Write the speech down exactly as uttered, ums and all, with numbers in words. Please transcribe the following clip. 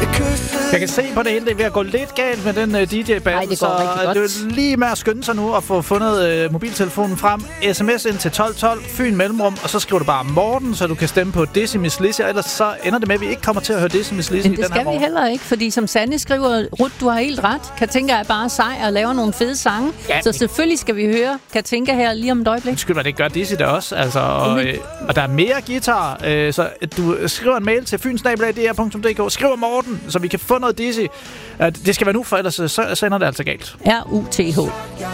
Jeg kan se på det hele, det er ved at gå lidt galt med den uh, D J-band, så det er lige med at skynde sig nu og få fundet uh, mobiltelefonen frem. Sms ind til tolv tolv, Fyn Mellemrum, og så skriver du bare Morten, så du kan stemme på Dizzy Miss Lizzy, og ellers så ender det med, at vi ikke kommer til at høre Dizzy Miss Lizzy i den her det skal vi heller ikke, fordi som Sanne skriver, Ruth, du har helt ret. Katinka er bare sej og laver nogle fede sange, ja, så selvfølgelig skal vi høre Katinka her lige om et øjeblik. Skyld mig, det gør Dizzy der også, altså, og, øh, og der er mere guitar, øh, så du skriver en mail til fyn snabel-a d r punktum d k, skriver Morten, så vi kan få noget Dizzy. Det skal være nu, for ellers så, så ender det altså galt. R U T H